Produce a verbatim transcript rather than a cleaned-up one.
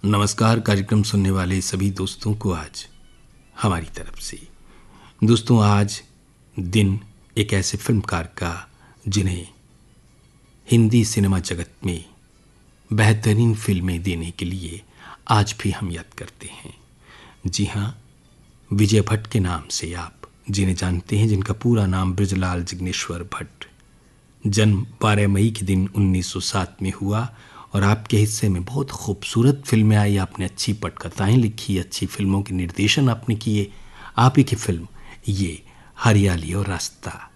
नमस्कार। कार्यक्रम सुनने वाले सभी दोस्तों को आज हमारी तरफ से। दोस्तों, आज दिन एक ऐसे फिल्मकार का जिन्हें हिंदी सिनेमा जगत में बेहतरीन फिल्में देने के लिए आज भी हम याद करते हैं। जी हाँ, विजय भट्ट के नाम से आप जिन्हें जानते हैं, जिनका पूरा नाम बृजलाल जिग्नेश्वर भट्ट। जन्म बारह मई के दिन उन्नीस सौ सात में हुआ और आपके हिस्से में बहुत खूबसूरत फिल्में आई। आपने अच्छी पटकथाएं लिखी, अच्छी फिल्मों के निर्देशन आपने किए। आप ही की फिल्म ये हरियाली और रास्ता।